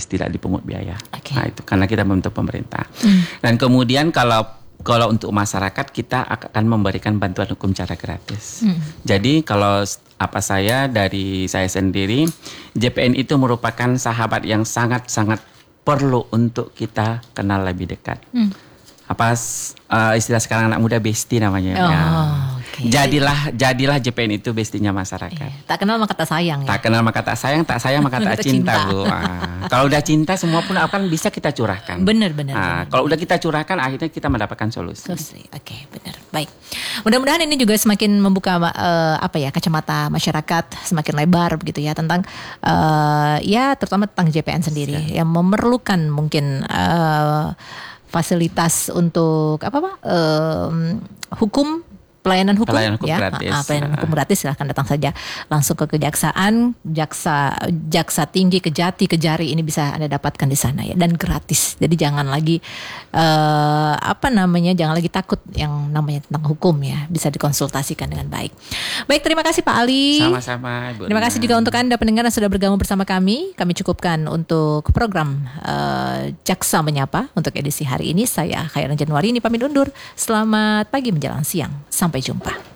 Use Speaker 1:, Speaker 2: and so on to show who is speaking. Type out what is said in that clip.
Speaker 1: gratis, tidak dipungut biaya.
Speaker 2: Okay.
Speaker 1: Nah itu karena kita membantu pemerintah. Dan kemudian kalau untuk masyarakat kita akan memberikan bantuan hukum secara gratis. Jadi kalau dari saya sendiri, JPN itu merupakan sahabat yang sangat-sangat perlu untuk kita kenal lebih dekat. Istilah sekarang anak muda bestie namanya. Okay. Jadilah JPN itu bestinya masyarakat.
Speaker 2: Tak kenal maka tak sayang.
Speaker 1: Tak kenal maka tak sayang, tak sayang maka tak cinta, Bu. Kalau udah cinta semua pun akan bisa kita curahkan.
Speaker 2: Benar.
Speaker 1: Kalau udah kita curahkan akhirnya kita mendapatkan solusi.
Speaker 2: Oke, benar. Baik. Mudah-mudahan ini juga semakin membuka kacamata masyarakat semakin lebar begitu ya tentang terutama tentang JPN sendiri yang memerlukan mungkin fasilitas untuk hukum. Pelayanan hukum
Speaker 1: gratis.
Speaker 2: Pelayanan hukum gratis, silahkan datang saja langsung ke kejaksaan, jaksa tinggi, Kejati, Kejari ini bisa Anda dapatkan di sana ya, dan gratis. Jadi jangan lagi jangan lagi takut yang namanya tentang hukum ya, bisa dikonsultasikan dengan baik. Baik, terima kasih Pak Ali.
Speaker 1: Sama-sama Ibu.
Speaker 2: Terima kasih juga untuk Anda pendengar yang sudah bergabung bersama kami. Kami cukupkan untuk program Jaksa Menyapa untuk edisi hari ini. Saya Khairan Januari ini pamit undur. Selamat pagi menjelang siang. Sampai jumpa.